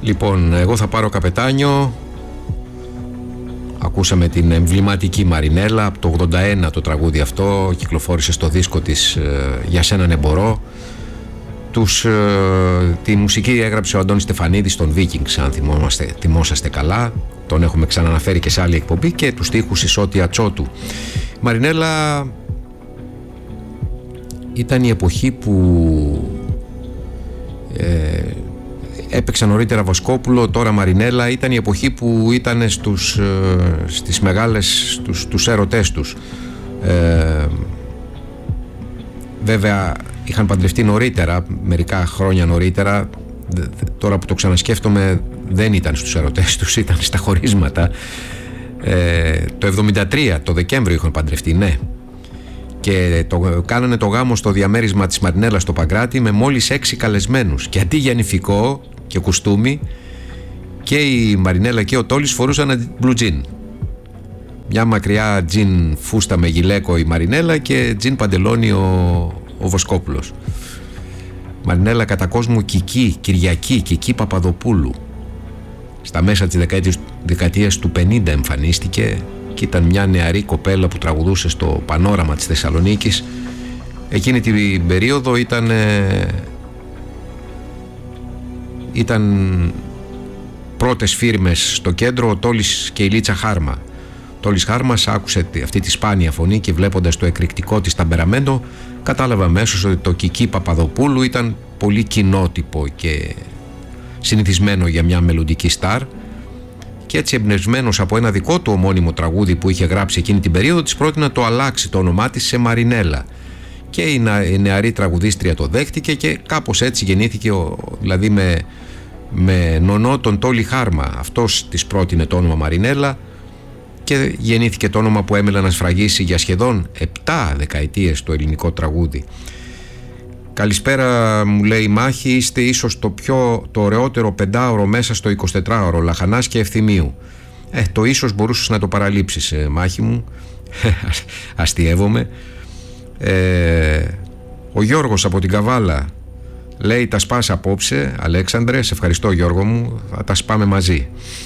Λοιπόν, εγώ θα πάρω καπετάνιο. Ακούσαμε την εμβληματική Μαρινέλα από το 81 το τραγούδι αυτό. Κυκλοφόρησε στο δίσκο της «Για σένα ναι μπορώ». Τη μουσική έγραψε ο Αντώνης Στεφανίδης των Vikings, αν θυμόσαστε καλά. Τον έχουμε ξαναναφέρει και σε άλλη εκπομπή. Και τους στίχους η Σότια Τσότου. Μαρινέλα ήταν η εποχή που έπαιξε νωρίτερα Βοσκόπουλο, τώρα Μαρινέλα. Ήταν η εποχή που ήταν στις μεγάλες, στους έρωτές τους. Βέβαια είχαν παντρευτεί νωρίτερα, μερικά χρόνια νωρίτερα. Τώρα που το ξανασκέφτομαι, δεν ήταν στους ερωτές τους, ήταν στα χωρίσματα. Το 73, το Δεκέμβριο είχαν παντρευτεί, ναι. Και κάνανε το γάμο στο διαμέρισμα της Μαρινέλας στο Παγκράτη με μόλις 6 καλεσμένους. Και αντί για νηφικό και κουστούμι, και η Μαρινέλα και ο Τόλης φορούσαν blue jean. Μια μακριά τζιν φούστα με γυλαίκο η Μαρινέλα και τζιν παντελόνι ο Βοσκόπουλος. Μαρινέλα κατά κόσμο Κυριακή Κική Παπαδοπούλου. Στα μέσα της δεκαετίας του 50 εμφανίστηκε και ήταν μια νεαρή κοπέλα που τραγουδούσε στο Πανόραμα της Θεσσαλονίκης. Εκείνη την περίοδο ήταν πρώτες φίρμες στο κέντρο ο Τόλης και η Λίτσα Χάρμα. Ο Τόλης Χάρμας άκουσε αυτή τη σπάνια φωνή και βλέποντας το εκρηκτικό της ταμπεραμέντο κατάλαβα αμέσως ότι το Κική Παπαδοπούλου ήταν πολύ κοινότυπο και συνηθισμένο για μια μελλοντική στάρ. Και έτσι, εμπνευσμένος από ένα δικό του ομώνυμο τραγούδι που είχε γράψει εκείνη την περίοδο, της πρότεινε να το αλλάξει το όνομά της σε Μαρινέλα. Και η νεαρή τραγουδίστρια το δέχτηκε και κάπως έτσι γεννήθηκε, δηλαδή με νονό τον Τόλη Χάρμα. Αυτός της πρότεινε το όνομα Μαρινέλα και γεννήθηκε το όνομα που έμελε να σφραγίσει για σχεδόν 7 δεκαετίες το ελληνικό τραγούδι. Καλησπέρα, μου λέει η Μάχη, είστε ίσως το ωραιότερο 5ωρο μέσα στο 24ωρο, Λαχανάς και Ευθυμίου. Το ίσως μπορούσες να το παραλείψεις, Μάχη μου. Αστιεύομαι. Ο Γιώργος από την Καβάλα λέει τα σπάς απόψε, Αλέξανδρε, σε ευχαριστώ Γιώργο μου, θα τα σπάμε μαζί.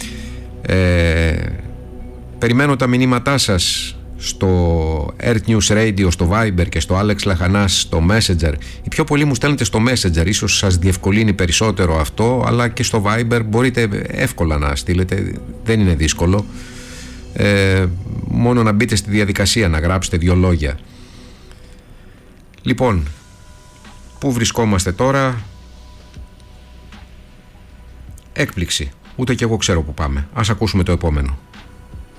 Περιμένω τα μηνύματά σας στο Earth News Radio, στο Viber και στο Alex Λαχανάς στο Messenger. Οι πιο πολλοί μου στέλνετε στο Messenger, ίσως σας διευκολύνει περισσότερο αυτό, αλλά και στο Viber μπορείτε εύκολα να στείλετε, δεν είναι δύσκολο. Μόνο να μπείτε στη διαδικασία, να γράψετε 2 λόγια. Λοιπόν, πού βρισκόμαστε τώρα? Έκπληξη, ούτε κι εγώ ξέρω που πάμε. Ας ακούσουμε το επόμενο.